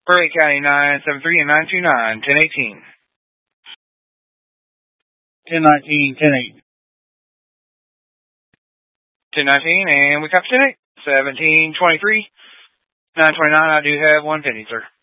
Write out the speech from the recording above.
Raleigh County 973 and 929, 1018. 1019, 10-8. 1019, and we copy 10-8. 1723, 929, I do have one penny, sir.